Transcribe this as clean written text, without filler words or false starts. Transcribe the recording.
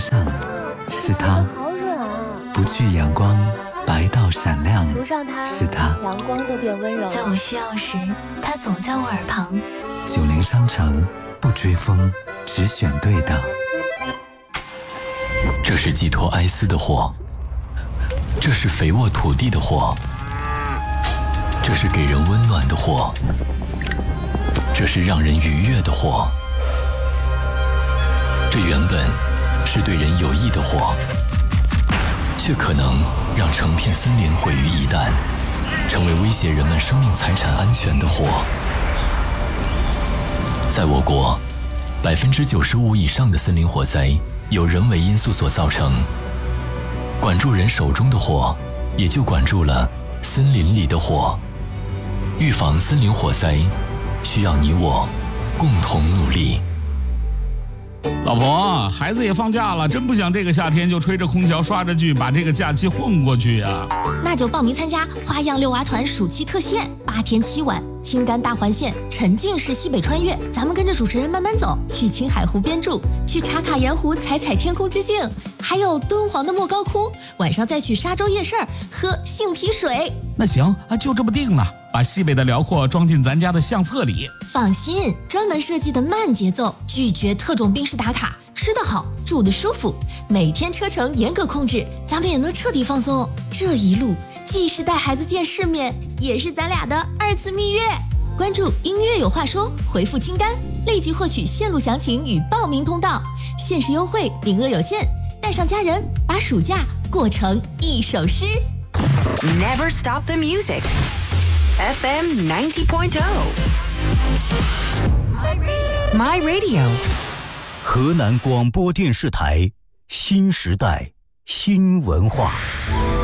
上是它， 好软啊！ 不惧阳光，白到闪亮， 涂上它， 是它。 阳光都变温柔。 在我需要时，它总在我耳旁。 90商城，不追风，只选对的。 这是寄托哀思的火，这是肥沃土地的火，这是给人温暖的火，这是让人愉悦的火。这原本是对人有益的火，却可能让成片森林毁于一旦，成为威胁人们生命财产安全的火。在我国，95%以上的森林火灾由人为因素所造成。管住人手中的火，也就管住了森林里的火。预防森林火灾，需要你我共同努力。 老婆，孩子也放假了，真不想这个夏天就吹着空调刷着剧，把这个假期混过去呀。 那就报名参加花样遛娃团暑期特线，8天7晚，青甘大环线，沉浸式西北穿越，咱们跟着主持人慢慢走，去青海湖边住，去茶卡盐湖踩踩天空之镜，还有敦煌的莫高窟，晚上再去沙洲夜市喝杏皮水。 那行啊，就这么定了，把西北的辽阔装进咱家的相册里。 放心，专门设计的慢节奏，拒绝特种兵式打卡，吃得好，住得舒服，每天车程严格控制，咱们也能彻底放松。这一路既是带孩子见世面，也是咱俩的2次蜜月。关注音乐有话说，回复青甘，立即获取线路详情与报名通道，限时优惠，名额有限，带上家人，把暑假过成一首诗。 Never stop the music. FM 90.0 My Radio 河南广播电视台新时代新文化。